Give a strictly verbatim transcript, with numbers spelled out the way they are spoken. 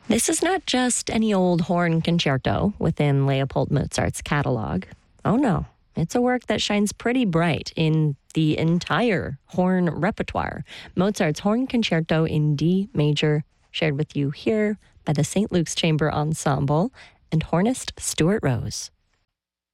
This is not just any old horn concerto within Leopold Mozart's catalog. Oh no, it's a work that shines pretty bright in the entire horn repertoire. Mozart's Horn Concerto in D major, shared with you here by the Saint Luke's Chamber Ensemble and hornist Stuart Rose.